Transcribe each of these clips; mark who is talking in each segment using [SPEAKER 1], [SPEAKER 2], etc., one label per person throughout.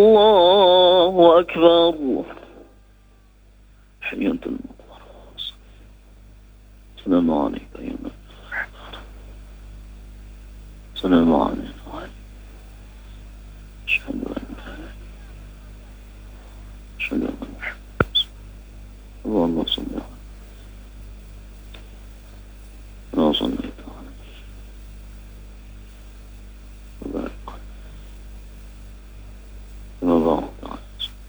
[SPEAKER 1] الله أكبر. حياة المطهر. السلام عليك يا نبي. السلام عليك. أشهد أن لا إله. أشهد أن محمد. اللهم صل على ما صليت على وبارك كما باركت على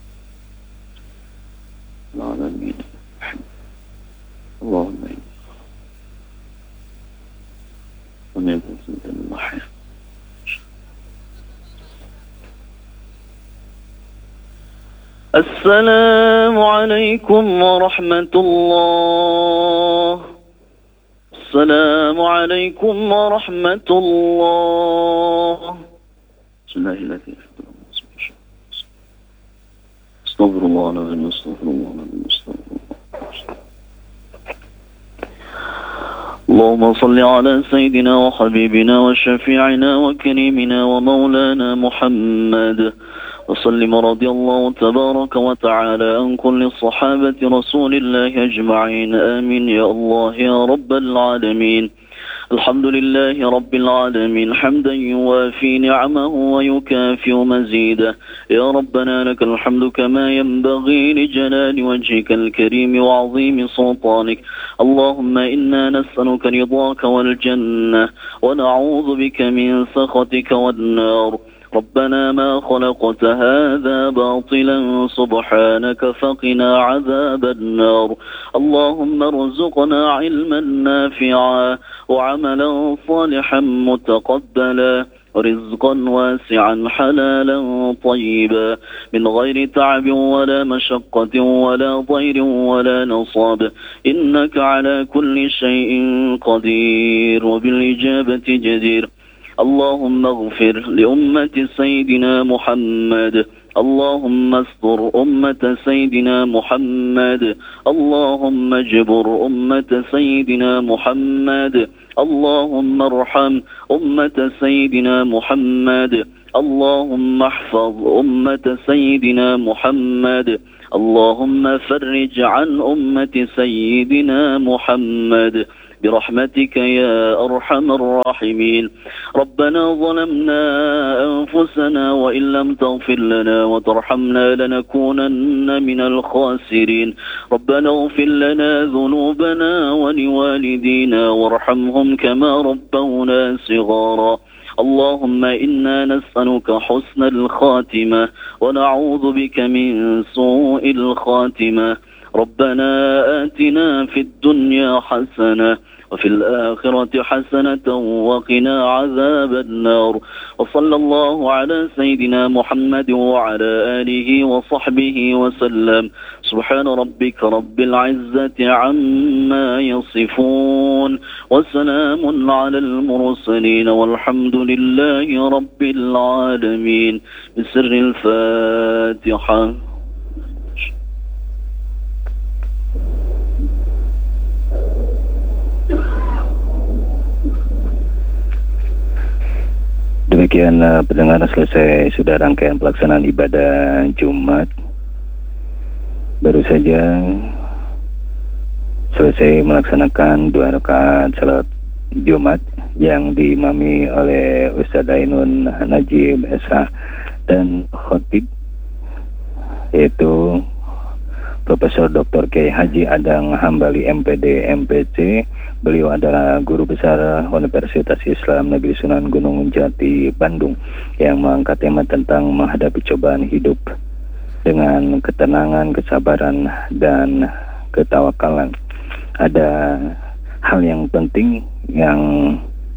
[SPEAKER 1] العالمين محمد. اللهم إني ومن كنت المحيا. السلام عليكم ورحمة الله. السلام عليكم ورحمة الله. بسم الله الذي استغفر الله العظيم. استغفر الله العظيم. استغفر الله. اللهم صل على سيدنا وحبيبنا وشفيعنا وكريمنا ومولانا محمد وسلم. رضي الله تبارك وتعالى عن كل صحابة رسول الله أجمعين. آمين يا الله يا رب العالمين. الحمد لله رب العالمين حمدا يوافي نعمه ويكافئ مزيده. يا ربنا لك الحمد كما ينبغي لجلال وجهك الكريم وعظيم سلطانك. اللهم إنا نسألك رضاك والجنة ونعوذ بك من سخطك والنار. ربنا ما خلقت هذا باطلا سبحانك فقنا عذاب النار. اللهم ارزقنا علما نافعا وعملا صالحا متقبلا ورزقا واسعا حلالا طيبا من غير تعب ولا مشقة ولا ضير ولا نصاب. إنك على كل شيء قدير وبالإجابة جدير. اللهم اغفر لأمة سيدنا محمد. اللهم استر أمة سيدنا محمد. اللهم اجبر أمة سيدنا محمد. اللهم ارحم أمة سيدنا محمد. اللهم احفظ أمة سيدنا محمد. اللهم فرج عن أمة سيدنا محمد برحمتك يا أرحم الراحمين. ربنا ظلمنا أنفسنا وإن لم تغفر لنا وترحمنا لنكونن من الخاسرين. ربنا اغفر لنا ذنوبنا ولوالدينا وارحمهم كما ربونا صغارا. اللهم إنا نسألك حسن الخاتمة ونعوذ بك من سوء الخاتمة. ربنا آتنا في الدنيا حسنة وفي الآخرة حسنة وقنا عذاب النار. وصلى الله على سيدنا محمد وعلى آله وصحبه وسلم. سبحان ربك رب العزة عما يصفون وسلام على المرسلين والحمد لله رب العالمين. بسر الفاتحة.
[SPEAKER 2] Demikian pendengar, selesai sudah rangkaian pelaksanaan ibadah Jumat. Baru saja selesai melaksanakan 2 rakaat salat Jumat yang diimami oleh Ustaz Ainun Najib SH dan khotib yaitu Profesor Dr. Kiai Haji Adang Hambali MPD MPC. Beliau adalah guru besar Universitas Islam Negeri Sunan Gunung Jati Bandung yang mengangkat tema tentang menghadapi cobaan hidup dengan ketenangan, kesabaran, dan ketawakalan. Ada hal yang penting yang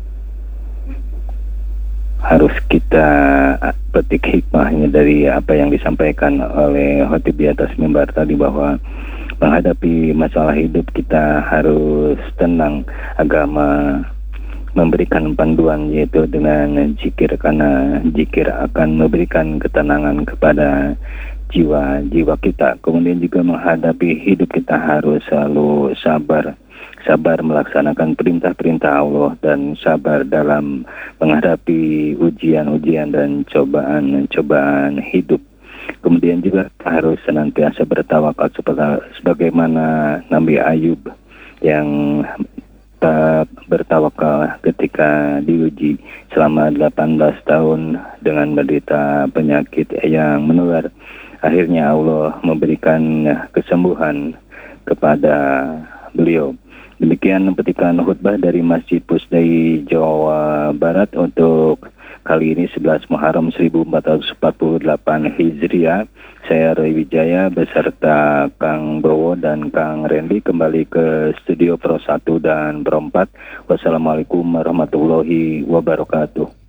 [SPEAKER 2] harus kita petik hikmahnya dari apa yang disampaikan oleh khotib di atas mimbar tadi, bahwa menghadapi masalah hidup kita harus tenang. Agama memberikan panduan yaitu dengan zikir, karena zikir akan memberikan ketenangan kepada jiwa-jiwa kita. Kemudian juga menghadapi hidup kita harus selalu sabar melaksanakan perintah-perintah Allah dan sabar dalam menghadapi ujian-ujian dan cobaan-cobaan hidup. Kemudian juga harus senantiasa bertawakal sebagaimana Nabi Ayub yang bertawakal ketika diuji selama 18 tahun dengan menderita penyakit yang menular. Akhirnya Allah memberikan kesembuhan kepada beliau. Demikian petikan khutbah dari Masjid Pusdai Jawa Barat untuk kali ini 11 Muharram 1448 Hijriah. Saya Roy Wijaya beserta Kang Bowo dan Kang Randy kembali ke studio Pro 1 dan Pro 4. Wassalamualaikum warahmatullahi wabarakatuh.